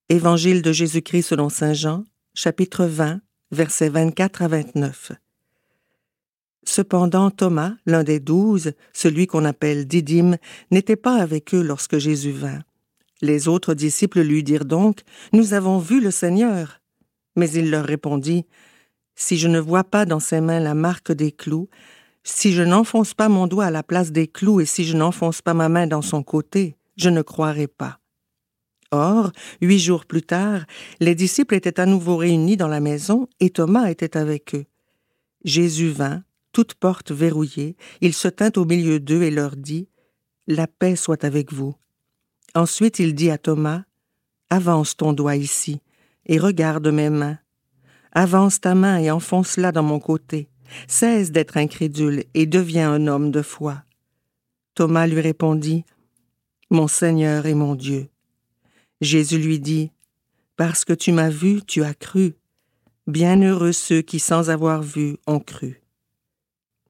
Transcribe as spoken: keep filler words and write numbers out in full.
Évangile de Jésus-Christ selon saint Jean, chapitre vingt, versets vingt-quatre à vingt-neuf. Cependant Thomas, l'un des douze, celui qu'on appelle Didyme, n'était pas avec eux lorsque Jésus vint. Les autres disciples lui dirent donc « Nous avons vu le Seigneur !» Mais il leur répondit « Si je ne vois pas dans ses mains la marque des clous, si je n'enfonce pas mon doigt à la place des clous et si je n'enfonce pas ma main dans son côté, je ne croirai pas. » Or, huit jours plus tard, les disciples étaient à nouveau réunis dans la maison et Thomas était avec eux. Jésus vint, toute porte verrouillée, il se tint au milieu d'eux et leur dit « La paix soit avec vous. » Ensuite il dit à Thomas « Avance ton doigt ici et regarde mes mains. Avance ta main et enfonce-la dans mon côté. Cesse d'être incrédule et deviens un homme de foi. » Thomas lui répondit « Mon Seigneur et mon Dieu. » Jésus lui dit « Parce que tu m'as vu, tu as cru. Bienheureux ceux qui, sans avoir vu, ont cru. »